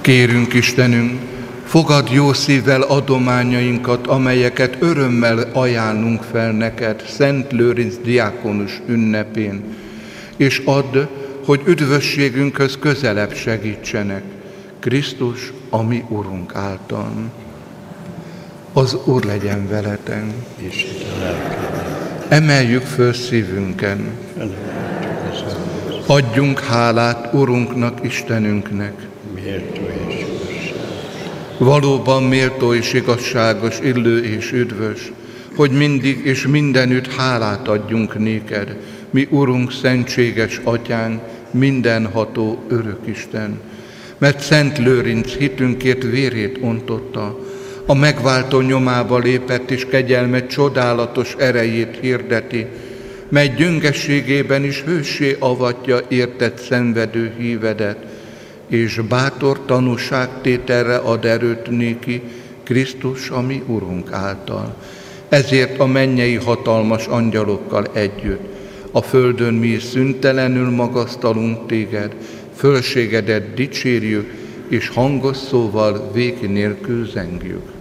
Kérünk, Istenünk, fogadd jó szívvel adományainkat, amelyeket örömmel ajánlunk fel neked Szent Lőrinc diákonus ünnepén, és add, hogy üdvösségünkhöz közelebb segítsenek, Krisztus, a mi Urunk által. Az Úr legyen veletek, És a lelkedben. Emeljük föl szívünken. Adjunk hálát Urunknak, Istenünknek. Méltó és igazságos. Valóban méltó és igazságos, illő és üdvös, hogy mindig és mindenütt hálát adjunk néked, mi Urunk, szentséges Atyánk, mindenható Örökisten, mert Szent Lőrinc hitünkért vérét ontotta, a megváltó nyomába lépett és kegyelme csodálatos erejét hirdeti, mely gyöngességében is hőssé avatja értett szenvedő hívedet, és bátor tanúságtételre ad erőt néki Krisztus, a mi Urunk által. Ezért a mennyei hatalmas angyalokkal együtt, a földön mi szüntelenül magasztalunk téged, fölségedet dicsérjük, és hangos szóval vég nélkül zengjük.